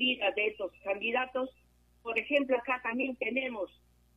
vida de estos candidatos. Por ejemplo, acá también tenemos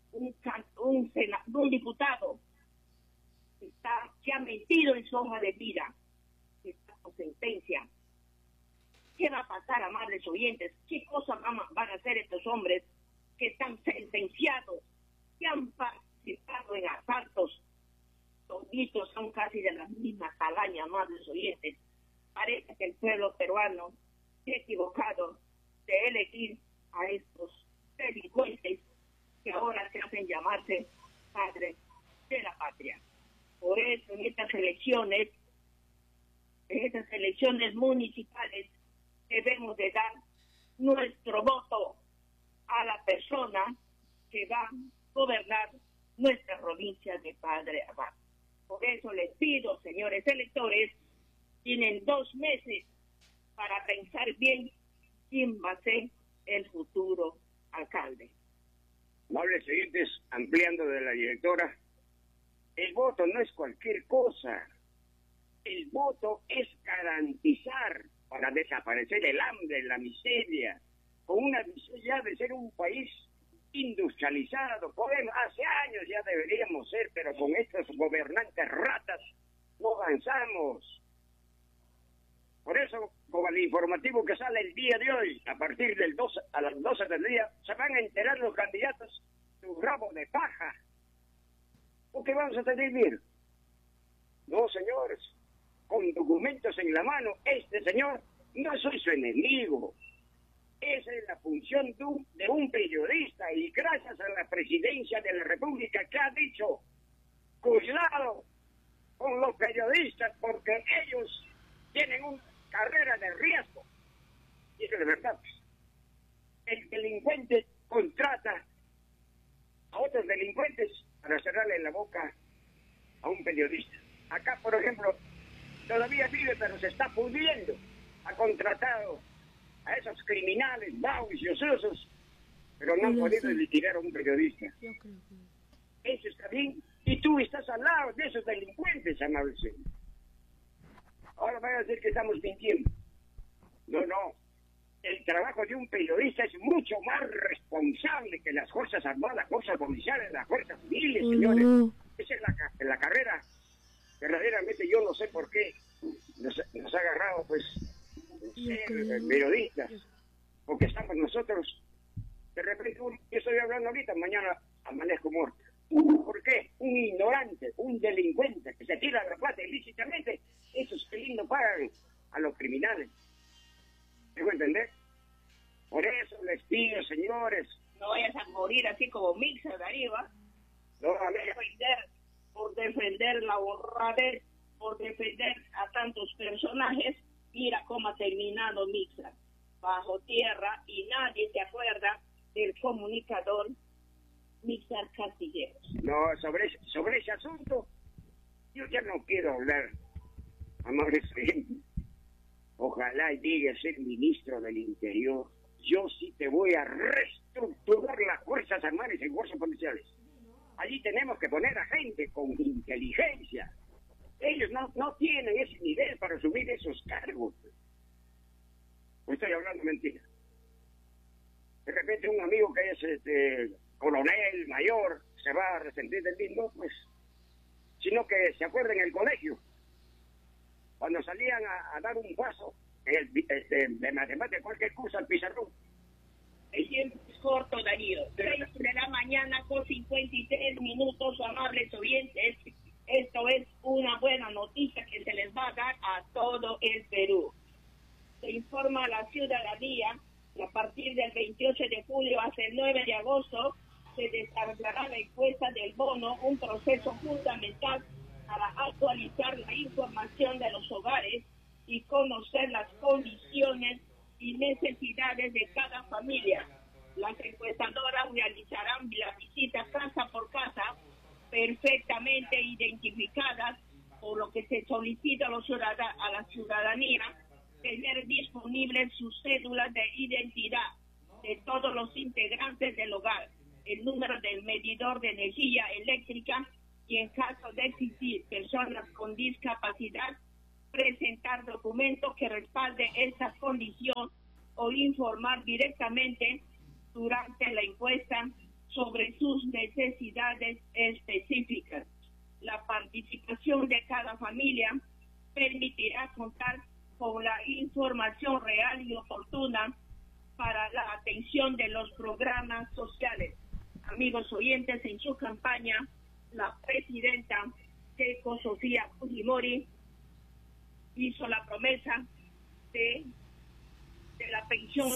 un diputado que ha mentido en su hoja de vida, que está con sentencia. ¿Qué va a pasar, amables oyentes? ¿Qué cosas van a hacer estos hombres que están sentenciados, que han participado en asaltos? Toditos son casi de la misma calaña, amables oyentes. Parece que el pueblo peruano se ha equivocado de elegir a estos delincuentes que ahora se hacen llamarse padres de la patria. Por eso en estas elecciones municipales debemos de dar nuestro voto a la persona que va a gobernar nuestra provincia de Padre Abad. Por eso les pido, señores electores, tienen 2 meses para pensar bien quién va a ser el futuro alcalde. Amables oyentes, ampliando de la directora, el voto no es cualquier cosa. El voto es garantizar para desaparecer el hambre, la miseria, con una visión ya de ser un país industrializado. Hace años ya deberíamos ser, pero con estos gobernantes ratas no avanzamos. Por eso, con el informativo que sale el día de hoy, a partir del 12, a las 12 del día, se van a enterar los candidatos su rabo de paja. ¿Por qué vamos a tener miedo? No, señores, con documentos en la mano, este señor no soy su enemigo. Esa es la función de un periodista, y gracias a la presidencia de la República que ha dicho, cuidado con los periodistas porque ellos tienen una carrera de riesgo. Y eso es de verdad. El delincuente contrata a otros delincuentes para cerrarle la boca a un periodista. Acá, por ejemplo, todavía vive, pero se está pudriendo. Ha contratado a esos criminales, vagos y ociosos, pero no han podido liquidar a un periodista. Yo creo que... Eso está bien. Y tú estás al lado de esos delincuentes, amable señor. Ahora van a decir que estamos mintiendo. No, no. El trabajo de un periodista es mucho más responsable que las Fuerzas Armadas, las Fuerzas Policiales, las Fuerzas Civiles, señores. Esa es la carrera. Verdaderamente yo no sé por qué nos ha agarrado, pues, ser periodistas. Porque estamos nosotros, de repente, yo estoy hablando ahorita, mañana amanezco muerto. ¿Por qué? Un ignorante, un delincuente que se tira la plata ilícitamente, esos que lindo pagan a los criminales. ¿Me entender? Por eso les pido, señores, No vayas a morir así como Mixer de arriba. no, Por defender la honradez, por defender a tantos personajes. Mira cómo ha terminado Mixer, bajo tierra, y nadie se acuerda del comunicador Mixer Castilleros. no, sobre ese asunto, yo ya no quiero hablar, amables oyentes. Ojalá llegue a ser ministro del Interior. Yo sí te voy a reestructurar las Fuerzas Armadas y Fuerzas Policiales. Allí tenemos que poner a gente con inteligencia. Ellos no tienen ese nivel para asumir esos cargos. No estoy hablando mentira. De repente un amigo que es coronel, mayor, se va a resentir del mismo, pues, sino que se acuerda en el colegio, cuando salían a dar un paso de matemáticas, cualquier curso al pizarrón. El tiempo es corto, Darío. 6 de la mañana con 53 minutos, amables oyentes. Esto es una buena noticia que se les va a dar a todo el Perú. Se informa a la ciudadanía que a partir del 28 de julio hasta el 9 de agosto se desarrollará la encuesta del bono, un proceso fundamental para actualizar la información de los hogares y conocer las condiciones y necesidades de cada familia. Las encuestadoras realizarán la visita casa por casa, perfectamente identificadas, por lo que se solicita a la ciudadanía tener disponibles sus cédulas de identidad de todos los integrantes del hogar, el número del medidor de energía eléctrica, y en caso de existir personas con discapacidad, presentar documentos que respalden esta condición o informar directamente durante la encuesta sobre sus necesidades específicas. La participación de cada familia permitirá contar con la información real y oportuna para la atención de los programas sociales. Amigos oyentes, en su campaña, la presidenta Keiko Sofía Fujimori hizo la promesa de la pensión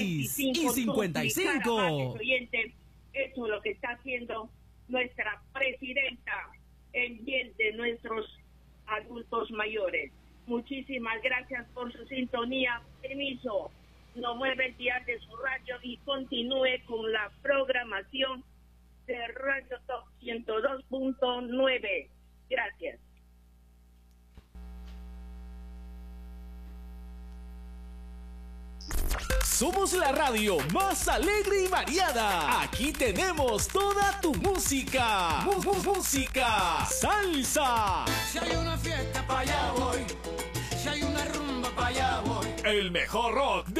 6:55. Oyentes, eso es lo que está haciendo nuestra presidenta en bien de nuestros adultos mayores. Muchísimas gracias por su sintonía. Permiso, no mueve el dial de su radio y continúe con la programación de Radio Top 102.9. Gracias. Somos la radio más alegre y variada. Aquí tenemos toda tu música. Música salsa. Si hay una fiesta, para allá voy. Si hay una rumba, para allá voy. El mejor rock